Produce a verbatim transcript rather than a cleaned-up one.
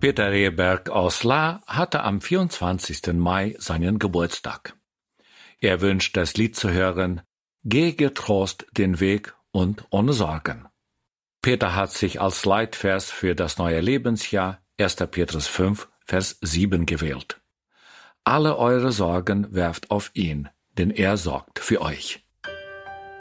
Peter Rehberg aus La hatte am vierundzwanzigsten Mai seinen Geburtstag. Er wünscht das Lied zu hören, Geh getrost den Weg und ohne Sorgen. Peter hat sich als Leitvers für das neue Lebensjahr erster Petrus fünf, Vers sieben gewählt. Alle eure Sorgen werft auf ihn, denn er sorgt für euch.